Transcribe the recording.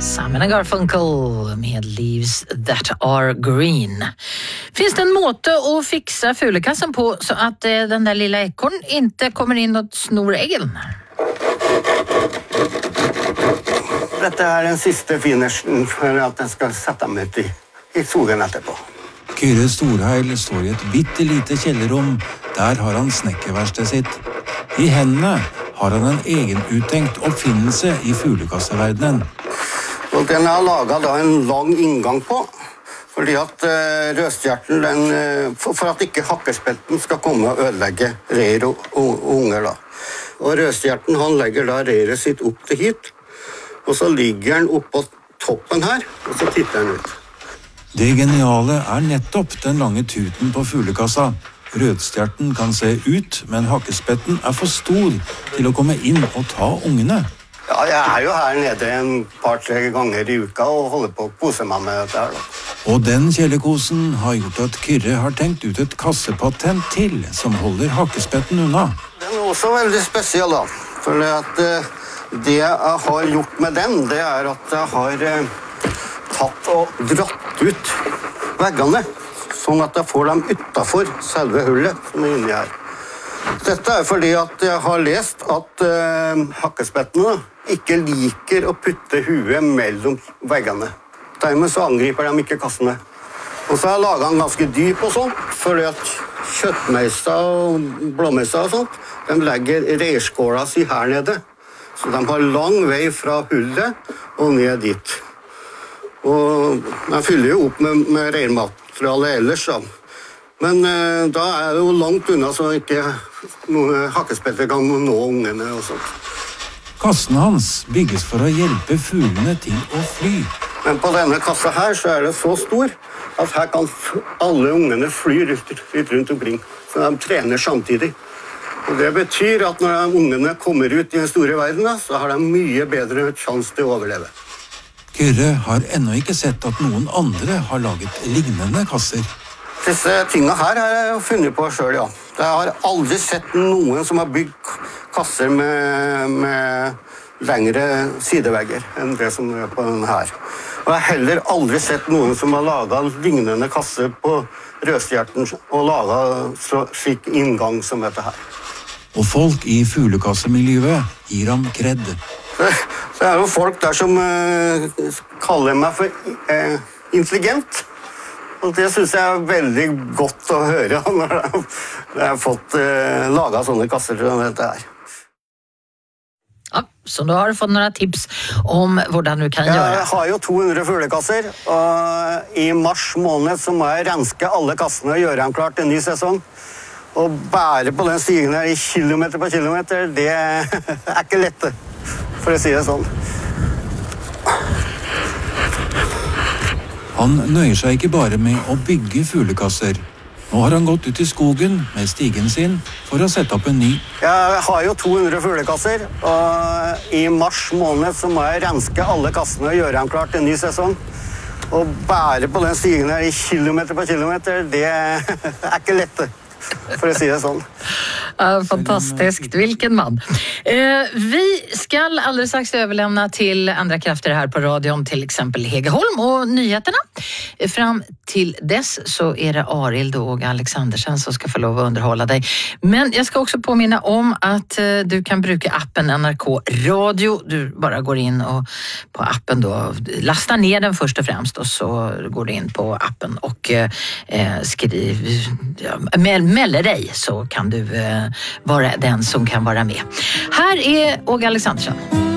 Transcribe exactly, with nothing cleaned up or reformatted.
Simon and Garfunkel med Leaves That Are Green. Finns det en måte att fixa fulekassen på så att eh, den där lilla ekorn inte kommer in och snor äggen? Dette er den siste finersen for at den skal sette meg ut i, i solen etterpå. Kyrre Storheil står i et bitte lite kjellerrom. Der har han snekkerverkstedet sitt. I hendene har han en egen uttenkt oppfinnelse i fuglekasseverdenen. Og den har laget da en lang inngang på, fordi at uh, rødstjerten, den, uh, for, for at ikke hakkespetten skal komme og ødelegge reir og, og, og unger da. Og rødstjerten, han legger da reiret sitt opp til hit, og så ligger han opp på toppen her, og så titter han ut. Det geniale er nettopp den lange tuten på fuglekassa. Rødstjerten kan se ut, men hakkespetten er for stor til å komme inn og ta ungene. Ja, jeg er jo her nede en par-tre ganger i uka og holder på å kose meg med dette her da. Og den kjellekosen har gjort at Kyrre har tenkt ut et kassepatent til som holder hakkespetten unna. Den er også veldig spesiell da, for at uh, det jeg har gjort med den, det er at jeg har uh, tatt og dratt ut veggene, sånn at jeg får dem utenfor selve hullet som er inni her. Dette er fordi at jeg har lest at uh, hakkespettene ikke liker å putte huet mellom veggene. Dermed så angriper de ikke kassene. Og så har jeg laget den ganske dyp og sånt, fordi at kjøttmeiser og blåmeiser og sånt, de legger reirskåla si her nede. Så de har lang vei fra hullet og ned dit. Og de fyller jo opp med, med reirmateriale ellers da. Men eh, da er det jo langt unna så ikke noen hakkespetter kan nå ungene og sånt. Kassen hans bygges for å hjelpe fuglene til å fly. Men på denne kassa her så er det så stor at her kan alle ungene fly litt, litt rundt omkring. Så de trener samtidig. Og det betyr at når ungene kommer ut i den store verden, så har de mye bedre sjanse til å overleve. Kyrre har ennå ikke sett at noen andre har laget lignende kasser. Disse tingene her har jeg funnet på selv, ja. Jeg har aldri sett noen som har bygd kasser med, med lengre sidevegger enn det som er på denne her. Og jeg har heller aldri sett noen som har laget lignende kasser på rødstjerten og laget slik inngang som dette her. Og folk i fuglekassemiljøet gir ham kredd. Det er jo folk der som uh, kaller meg for uh, intelligent. Og det synes jeg er veldig godt å høre når jeg har fått uh, laget sånne kasser som dette her. Ja, så då har du fått några tips om hvordan du kan jeg gjøre. Jeg har jo to hundre fuglekasser, og i mars måned så må jeg renske alle kassene og gjøre dem klart til en ny sesong. Og bære på den stigen her i kilometer på kilometer, det er ikke lett, for å si det sånn. Han nøyer seg ikke bare med å bygge fuglekasser. Nå har han gått ut i skogen med stigen sin for å sette opp en ny. Jeg har jo to hundre fuglekasser, og i mars måned så må jeg renske alle kassene og gjøre dem klart til en ny sesong. Og bære på den stigen her i kilometer på kilometer, det er ikke lett, for å si det sånn. Ja, fantastiskt, vilken man. Eh, vi ska alldeles strax överlämna till andra krafter här på radion, till exempel Hegeholm och nyheterna. Fram till dess så är det Arild och Alexandersen som ska få lov att underhålla dig. Men jag ska också påminna om att eh, du kan bruka appen N R K Radio. Du bara går in och på appen då, lastar ner den först och främst och så går du in på appen och eh, skriv, ja, mäller dig så kan du eh, vara den som kan vara med. Här är Åge Alexandersson.